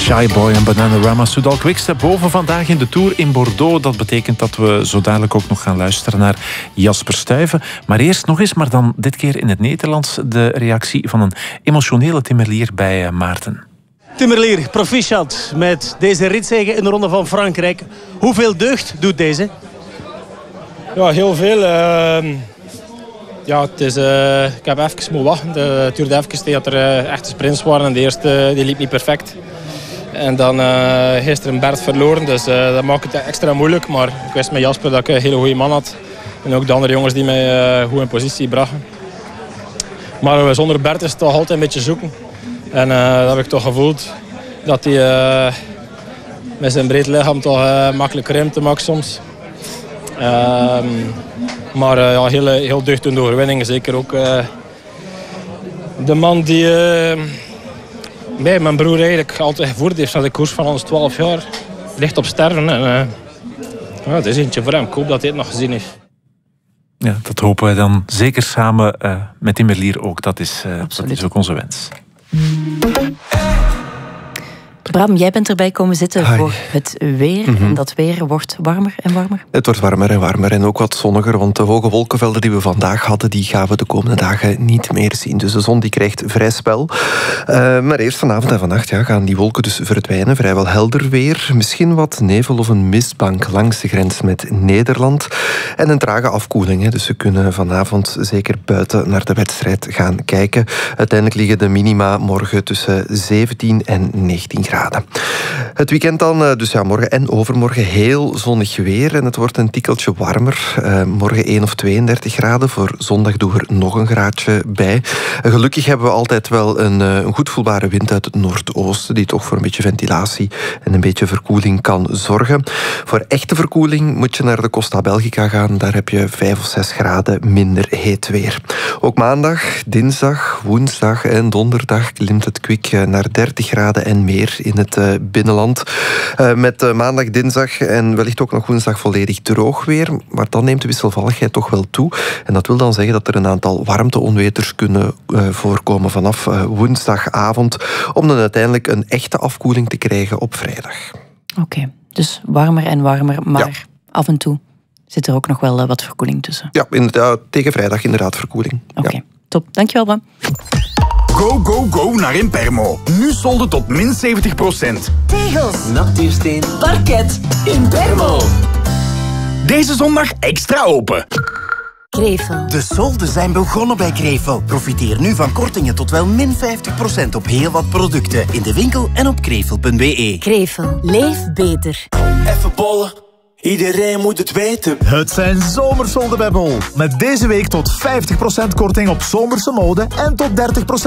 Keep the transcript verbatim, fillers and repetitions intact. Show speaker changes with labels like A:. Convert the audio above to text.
A: Shy Boy en Bananarama. Soudal Quickstep boven vandaag in de Tour in Bordeaux. Dat betekent dat we zo dadelijk ook nog gaan luisteren naar Jasper Stuyven. Maar eerst nog eens, maar dan dit keer in het Nederlands, de reactie van een emotionele timmerlier bij Maarten.
B: Timmerlier, proficiat met deze ritzege in de Ronde van Frankrijk. Hoeveel deugd doet deze?
C: Ja, heel veel. Uh, ja, het is, uh, ik heb even moeten wachten. Het duurde even tegen dat er uh, echte sprints waren. En de eerste die liep niet perfect. En dan uh, gisteren Bert verloren. Dus uh, dat maakt het extra moeilijk. Maar ik wist met Jasper dat ik een hele goede man had. En ook de andere jongens die mij uh, goed in positie brachten. Maar uh, zonder Bert is het toch altijd een beetje zoeken. En uh, dat heb ik toch gevoeld. Dat hij uh, met zijn breed lichaam toch uh, makkelijk ruimte maakt soms. Uh, maar uh, ja, heel, heel deugddoende overwinning. Zeker ook uh, de man die uh, mij, mijn broer eigenlijk altijd gevoerd heeft naar de koers van ons twaalf jaar. Ligt op sterven. En, uh, ja, het is eentje voor hem. Ik hoop dat hij het nog gezien heeft.
A: Ja, dat hopen wij dan zeker samen uh, met Timmerlier ook. Dat is, uh, dat is ook onze wens.
D: Bram, jij bent erbij komen zitten
E: Hi.
D: voor het weer. Mm-hmm. En dat weer wordt warmer en warmer? Het
E: wordt warmer en warmer en ook wat zonniger. Want de hoge wolkenvelden die we vandaag hadden, die gaan we de komende dagen niet meer zien. Dus de zon die krijgt vrij spel. Uh, maar eerst vanavond en vannacht ja, gaan die wolken dus verdwijnen. Vrijwel helder weer. Misschien wat nevel of een mistbank langs de grens met Nederland. En een trage afkoeling. Hè. Dus we kunnen vanavond zeker buiten naar de wedstrijd gaan kijken. Uiteindelijk liggen de minima morgen tussen zeventien en negentien graden. Het weekend dan, dus ja, morgen en overmorgen heel zonnig weer. En het wordt een tikkeltje warmer. Uh, morgen één of tweeëndertig graden. Voor zondag doen we er nog een graadje bij. Uh, gelukkig hebben we altijd wel een, uh, een goed voelbare wind uit het noordoosten, die toch voor een beetje ventilatie en een beetje verkoeling kan zorgen. Voor echte verkoeling moet je naar de Costa Belgica gaan. Daar heb je vijf of zes graden minder heet weer. Ook maandag, dinsdag, woensdag en donderdag klimt het kwik naar dertig graden en meer in het uh, binnenland. Uh, met uh, maandag, dinsdag en wellicht ook nog woensdag volledig droog weer. Maar dan neemt de wisselvalligheid toch wel toe. En dat wil dan zeggen dat er een aantal warmteonweters kunnen uh, voorkomen vanaf uh, woensdagavond. Om dan uiteindelijk een echte afkoeling te krijgen op vrijdag.
D: Oké, okay, dus warmer en warmer, maar ja. af en toe zit er ook nog wel uh, wat verkoeling tussen.
E: Ja, inderdaad, tegen vrijdag inderdaad verkoeling.
D: Oké, okay,
E: ja.
D: top. Dankjewel, Bram.
F: Go, go, go naar Impermo. Nu solden tot min zeventig procent.
G: Tegels, natuursteen, parket, Impermo.
F: Deze zondag extra open.
G: Krevel.
H: De solden zijn begonnen bij Krevel. Profiteer nu van kortingen tot wel min vijftig procent op heel wat producten. In de winkel en op krevel punt be.
G: Krevel. Leef beter.
I: Even bollen. Iedereen moet het weten.
J: Het zijn zomersolden bij Bol. Met deze week tot vijftig procent korting op zomerse mode en tot dertig procent